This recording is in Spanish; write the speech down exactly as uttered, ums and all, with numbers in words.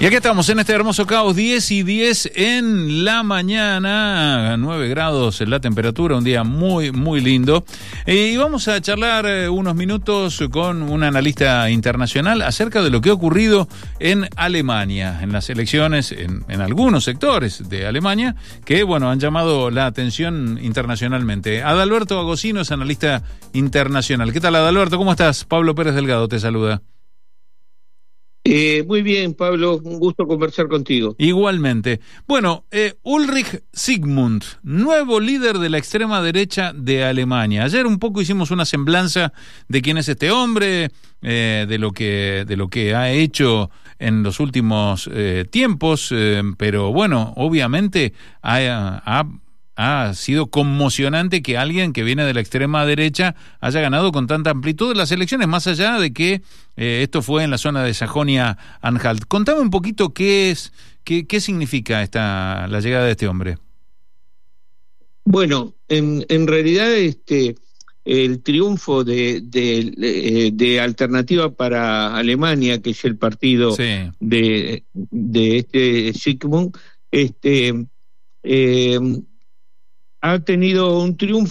Y aquí estamos en este hermoso caos, diez y diez en la mañana, nueve grados en la temperatura, un día muy, muy lindo. Eh, y vamos a charlar eh, unos minutos con un analista internacional acerca de lo que ha ocurrido en Alemania, en las elecciones, en, en algunos sectores de Alemania, que, bueno, han llamado la atención internacionalmente. Adalberto Agosino es analista internacional. ¿Qué tal, Adalberto? ¿Cómo estás? Pablo Pérez Delgado te saluda. Eh, muy bien, Pablo, un gusto conversar contigo. Igualmente. Bueno, eh, Ulrich Zygmunt, nuevo líder de la extrema derecha de Alemania. Ayer un poco hicimos una semblanza de quién es este hombre, eh, de lo que de lo que ha hecho en los últimos eh, tiempos, eh, pero bueno, obviamente ha, ha ha sido conmocionante que alguien que viene de la extrema derecha haya ganado con tanta amplitud las elecciones, más allá de que eh, esto fue en la zona de Sajonia-Anhalt. Contame un poquito qué es, qué, qué significa esta la llegada de este hombre. Bueno, en, en realidad este el triunfo de, de, de Alternativa para Alemania, que es el partido sí. de, de este Zygmunt, este eh, ha tenido un triunfo